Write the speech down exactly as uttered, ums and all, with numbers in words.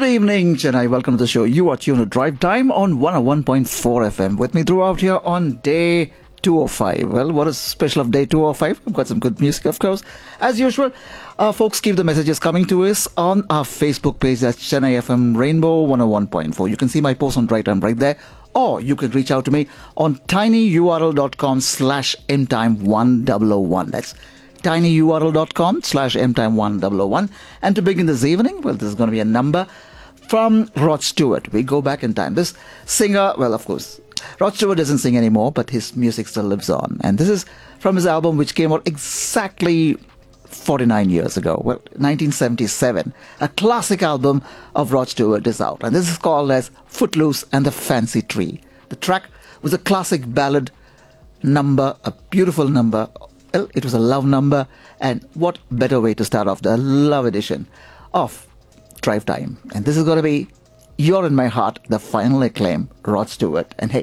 evening, Chennai. Welcome to the show. You are tuned to Drive Time on one oh one point four F M. With me throughout here on day two oh five. Well, what is special of day two oh five? We've got some good music, of course. As usual, uh, folks, keep the messages coming to us on our Facebook page. That's Chennai F M Rainbow one oh one point four. You can see my post on Drive Time right there. Or you can reach out to me on tinyurl.com slash mtime1001. That's tinyurl.com slash mtime1001. And to begin this evening, well, this is going to be a number from Rod Stewart. We go back in time. This singer, well, of course, Rod Stewart doesn't sing anymore, but his music still lives on. And this is from his album, which came out exactly forty-nine years ago. Well, nineteen seventy-seven. A classic album of Rod Stewart is out. And this is called as Footloose and the Fancy Tree. The track was a classic ballad number, a beautiful number. Well, it was a love number. And what better way to start off the love edition of Drive Time. And this is going to be You're in My Heart, the final acclaim, Rod Stewart. And hey,